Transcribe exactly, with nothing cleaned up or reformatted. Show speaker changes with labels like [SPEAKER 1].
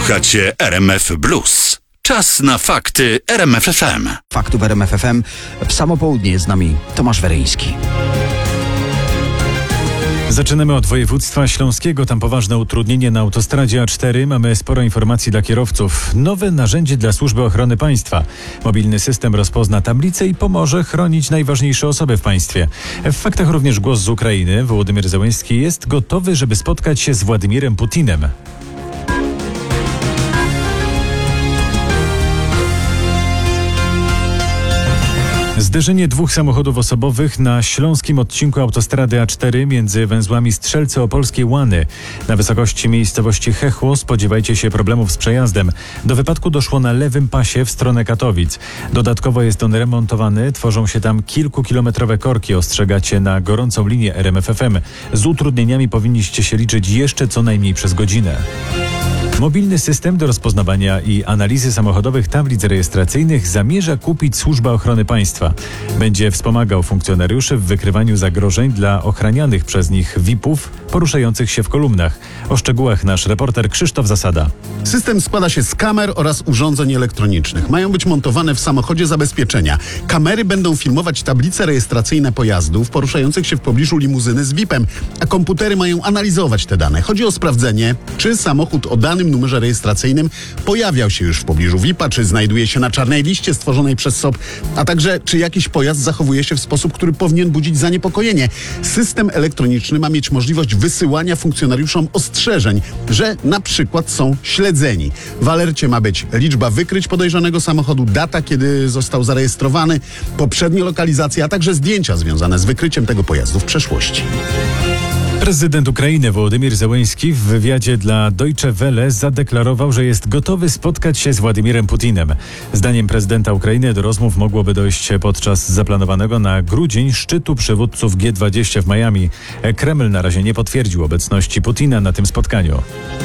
[SPEAKER 1] Słuchacie R M F Blues. Czas na fakty R M F F M.
[SPEAKER 2] Faktów R M F F M. W samo południe jest z nami Tomasz Weryński.
[SPEAKER 3] Zaczynamy od województwa śląskiego. Tam poważne utrudnienie na autostradzie A cztery. Mamy sporo informacji dla kierowców. Nowe narzędzie dla Służby Ochrony Państwa. Mobilny system rozpozna tablice i pomoże chronić najważniejsze osoby w państwie. W faktach również głos z Ukrainy. Wołodymyr Zełenski jest gotowy, żeby spotkać się z Władimirem Putinem. Zderzenie dwóch samochodów osobowych na śląskim odcinku autostrady A cztery między węzłami Strzelce Opolskie Łany. Na wysokości miejscowości Hechło spodziewajcie się problemów z przejazdem. Do wypadku doszło na lewym pasie w stronę Katowic. Dodatkowo jest on remontowany, tworzą się tam kilkukilometrowe korki. Ostrzegacie na gorącą linię R M F F M. Z utrudnieniami powinniście się liczyć jeszcze co najmniej przez godzinę. Mobilny system do rozpoznawania i analizy samochodowych tablic rejestracyjnych zamierza kupić Służba Ochrony Państwa. Będzie wspomagał funkcjonariuszy w wykrywaniu zagrożeń dla ochranianych przez nich V I P-ów poruszających się w kolumnach. O szczegółach nasz reporter Krzysztof Zasada.
[SPEAKER 4] System składa się z kamer oraz urządzeń elektronicznych. Mają być montowane w samochodzie zabezpieczenia. Kamery będą filmować tablice rejestracyjne pojazdów poruszających się w pobliżu limuzyny z V I P-em, a komputery mają analizować te dane. Chodzi o sprawdzenie, czy samochód o danym numerze rejestracyjnym pojawiał się już w pobliżu V I P-a, czy znajduje się na czarnej liście stworzonej przez S O P, a także czy jakiś pojazd zachowuje się w sposób, który powinien budzić zaniepokojenie. System elektroniczny ma mieć możliwość wysyłania funkcjonariuszom ostrzeżeń, że na przykład są śledzeni. W alercie ma być liczba wykryć podejrzanego samochodu, data, kiedy został zarejestrowany, poprzednie lokalizacje, a także zdjęcia związane z wykryciem tego pojazdu w przeszłości.
[SPEAKER 3] Prezydent Ukrainy Wołodymyr Zełenski w wywiadzie dla Deutsche Welle zadeklarował, że jest gotowy spotkać się z Władimirem Putinem. Zdaniem prezydenta Ukrainy do rozmów mogłoby dojść podczas zaplanowanego na grudzień szczytu przywódców G dwadzieścia w Miami. Kreml na razie nie potwierdził obecności Putina na tym spotkaniu.